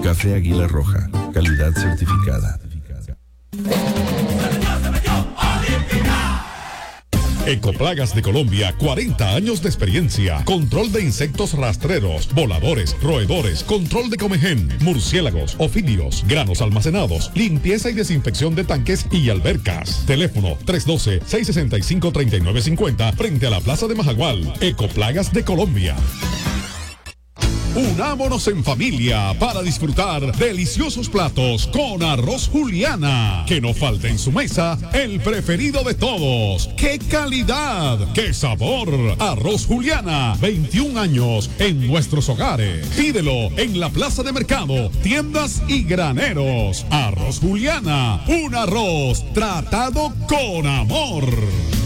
Café Águila Roja, calidad certificada. Ecoplagas de Colombia, 40 años de experiencia. Control de insectos rastreros, voladores, roedores, control de comején, murciélagos, ofidios, granos almacenados, limpieza y desinfección de tanques y albercas. Teléfono 312-665-3950 frente a la Plaza de Majagual. Ecoplagas de Colombia. Unámonos en familia para disfrutar deliciosos platos con Arroz Juliana. Que no falte en su mesa el preferido de todos. ¡Qué calidad! ¡Qué sabor! Arroz Juliana, 21 años en nuestros hogares. Pídelo en la Plaza de Mercado, tiendas y graneros. Arroz Juliana, un arroz tratado con amor.